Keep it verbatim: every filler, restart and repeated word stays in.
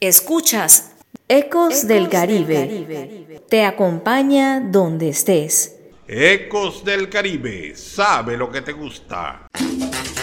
Escuchas Ecos del Caribe. Te acompaña donde estés. Ecos del Caribe, sabe lo que te gusta.